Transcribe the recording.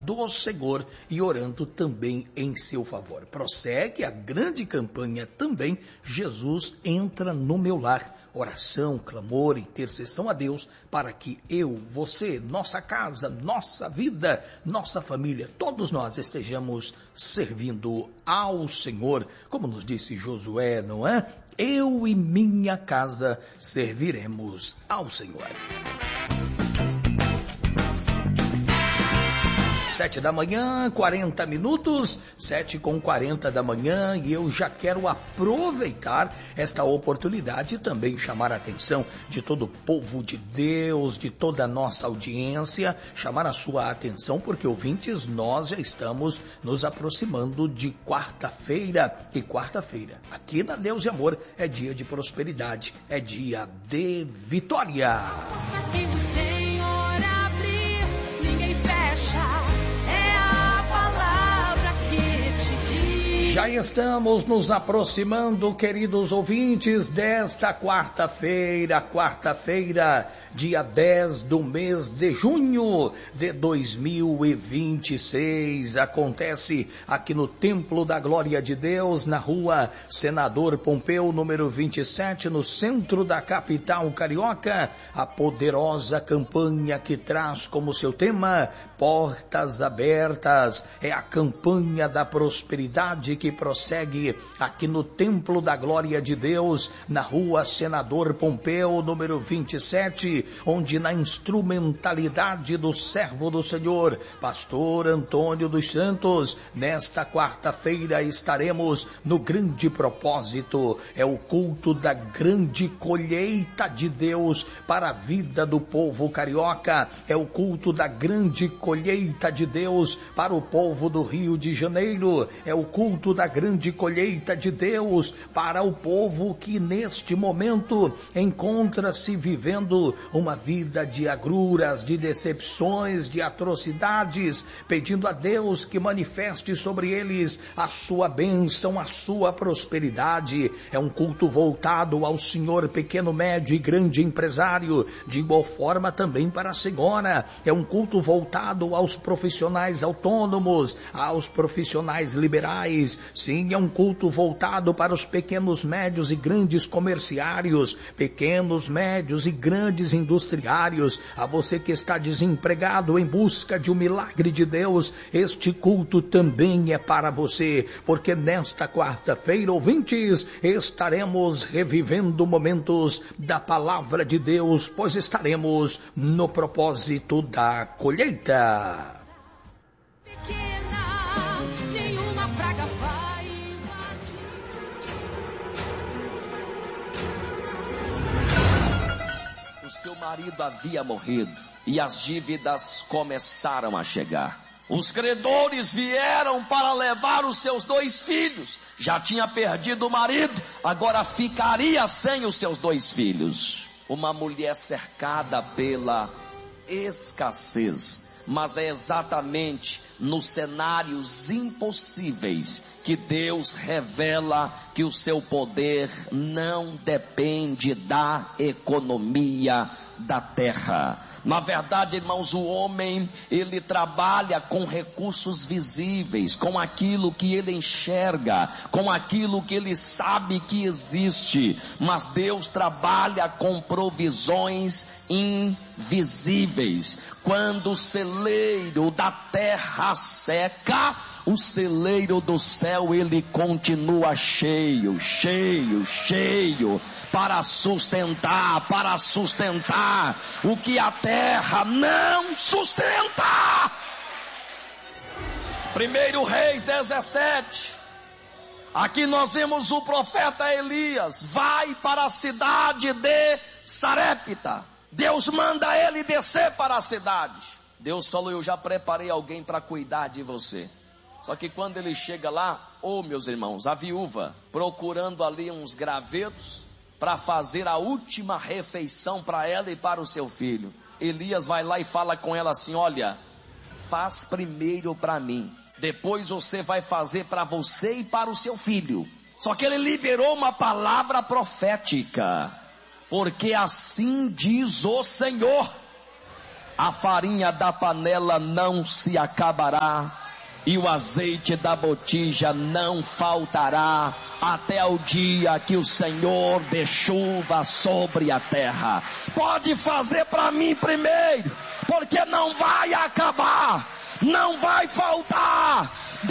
do Senhor e orando também em seu favor. Prossegue a grande campanha também, Jesus entra no meu lar. Oração, clamor, intercessão a Deus para que eu, você, nossa casa, nossa vida, nossa família, todos nós estejamos servindo ao Senhor, como nos disse Josué, não é? Eu e minha casa serviremos ao Senhor. 7 da manhã, 40 minutos, 7h40 da manhã, e eu já quero aproveitar esta oportunidade e também chamar a atenção de todo o povo de Deus, de toda a nossa audiência, chamar a sua atenção, porque ouvintes, nós já estamos nos aproximando de quarta-feira, e quarta-feira, aqui na Deus e Amor, é dia de prosperidade, é dia de vitória. Já estamos nos aproximando, queridos ouvintes, desta quarta-feira, dia 10 do mês de junho de 2026. Acontece aqui no Templo da Glória de Deus, na rua Senador Pompeu, número 27, no centro da capital carioca, a poderosa campanha que traz como seu tema Portas Abertas. É a campanha da prosperidade que prossegue aqui no Templo da Glória de Deus, na rua Senador Pompeu, número 27, onde na instrumentalidade do servo do Senhor, pastor Antônio dos Santos, nesta quarta-feira estaremos no grande propósito, é o culto da grande colheita de Deus para a vida do povo carioca, é o culto da grande colheita de Deus para o povo do Rio de Janeiro, é o culto da grande colheita de Deus para o povo que neste momento encontra-se vivendo uma vida de agruras, de decepções, de atrocidades, pedindo a Deus que manifeste sobre eles a sua bênção, a sua prosperidade. É um culto voltado ao senhor pequeno, médio e grande empresário, de igual forma também para a senhora. É um culto voltado aos profissionais autônomos, aos profissionais liberais. Sim, é um culto voltado para os pequenos, médios e grandes comerciários, pequenos, médios e grandes industriários, a você que está desempregado em busca de um milagre de Deus. Este culto também é para você, porque nesta quarta-feira, ouvintes, estaremos revivendo momentos da palavra de Deus, pois estaremos no propósito da colheita. Seu marido havia morrido e as dívidas começaram a chegar. Os credores vieram para levar os seus 2 filhos. Já tinha perdido o marido, agora ficaria sem os seus 2 filhos. Uma mulher cercada pela escassez. Mas é exatamente nos cenários impossíveis que Deus revela que o seu poder não depende da economia da terra. Na verdade, irmãos, o homem, ele trabalha com recursos visíveis, com aquilo que ele enxerga, com aquilo que ele sabe que existe, mas Deus trabalha com provisões invisíveis. Quando o celeiro da terra seca, o celeiro do céu ele continua cheio, cheio, cheio, para sustentar o que a terra não sustenta. 1 Reis 17, aqui nós vemos o profeta Elias, vai para a cidade de Sarepta. Deus manda ele descer para a cidade. Deus falou, eu já preparei alguém para cuidar de você. Só que quando ele chega lá, meus irmãos, a viúva, procurando ali uns gravetos para fazer a última refeição para ela e para o seu filho. Elias vai lá e fala com ela assim, olha, faz primeiro para mim, depois você vai fazer para você e para o seu filho. Só que ele liberou uma palavra profética, porque assim diz o Senhor, a farinha da panela não se acabará, e o azeite da botija não faltará, até o dia que o Senhor dê chuva sobre a terra. Pode fazer para mim primeiro, porque não vai acabar, não vai faltar,